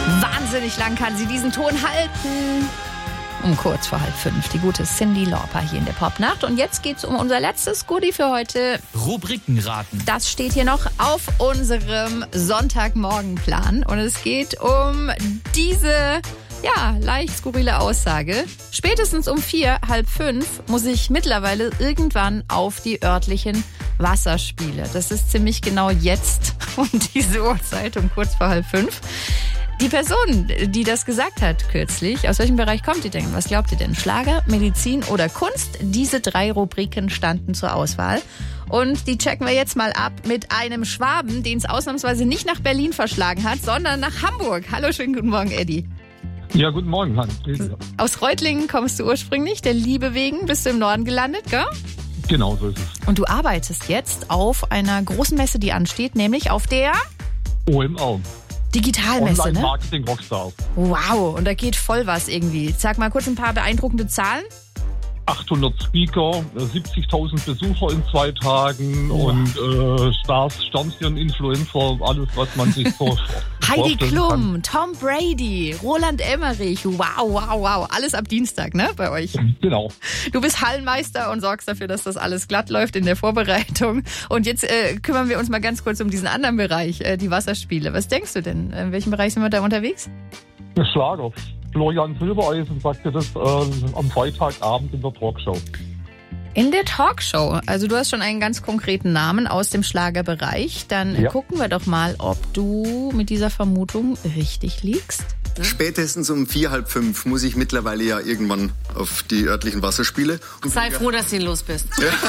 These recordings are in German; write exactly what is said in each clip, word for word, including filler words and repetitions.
Wahnsinnig lang kann sie diesen Ton halten. Um kurz vor halb fünf. Die gute Cyndi Lauper hier in der Popnacht. Und jetzt geht's um unser letztes Goodie für heute. Rubrikenraten. Das steht hier noch auf unserem Sonntagmorgenplan. Und es geht um diese, ja, leicht skurrile Aussage. Spätestens um vier, halb fünf muss ich mittlerweile irgendwann auf die örtlichen Wasserspiele. Das ist ziemlich genau jetzt um diese Uhrzeit, um kurz vor halb fünf. Die Person, die das gesagt hat kürzlich, aus welchem Bereich kommt die denn? Was glaubt ihr denn? Schlager, Medizin oder Kunst? Diese drei Rubriken standen zur Auswahl. Und die checken wir jetzt mal ab mit einem Schwaben, den es ausnahmsweise nicht nach Berlin verschlagen hat, sondern nach Hamburg. Hallo, schönen guten Morgen, Eddie. Ja, guten Morgen, Hans. Aus Reutlingen kommst du ursprünglich, der Liebe wegen bist du im Norden gelandet, gell? Genau, so ist es. Und du arbeitest jetzt auf einer großen Messe, die ansteht, nämlich auf der O M R. Digitalmesse, ne? Online-Marketing Rockstar. Wow, und da geht voll was irgendwie. Sag mal kurz ein paar beeindruckende Zahlen. achthundert Speaker, siebzigtausend Besucher in zwei Tagen Oh. und äh, Stars, Sternchen, Influencer, alles, was man sich so Heidi vorstellen Klum, Tom Brady, Roland Emmerich. Wow, wow, wow. Alles ab Dienstag, ne, bei euch. kann. Genau. Du bist Hallenmeister und sorgst dafür, dass das alles glatt läuft in der Vorbereitung. Und jetzt äh, kümmern wir uns mal ganz kurz um diesen anderen Bereich, äh, die Wasserspiele. Was denkst du denn? In welchem Bereich sind wir da unterwegs? Der Schlager. Florian Silbereisen sagte das äh, am Freitagabend in der Talkshow. In der Talkshow. Also du hast schon einen ganz konkreten Namen aus dem Schlagerbereich. Dann äh, Ja. gucken wir doch mal, ob du mit dieser Vermutung richtig liegst. Spätestens um vier, halb fünf muss ich mittlerweile ja irgendwann auf die örtlichen Wasserspiele. Und Sei froh, dass du los bist.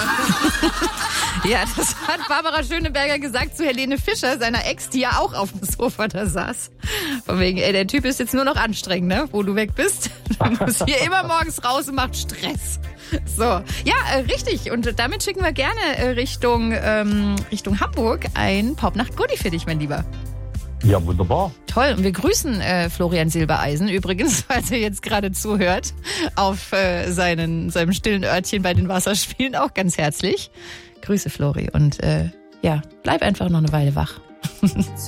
Ja, das hat Barbara Schöneberger gesagt zu Helene Fischer, seiner Ex, die ja auch auf dem Sofa da saß. Von wegen, ey, der Typ ist jetzt nur noch anstrengend, ne? Wo du weg bist. Du musst hier immer morgens raus und macht Stress. So, ja, äh, richtig. Und damit schicken wir gerne äh, Richtung, ähm, Richtung Hamburg ein Popnacht-Goodie für dich, mein Lieber. Ja, wunderbar. Toll. Und wir grüßen äh, Florian Silbereisen übrigens, falls er jetzt gerade zuhört, auf äh, seinen, seinem stillen Örtchen bei den Wasserspielen auch ganz herzlich. Grüße, Flori. Und äh, ja, bleib einfach noch eine Weile wach.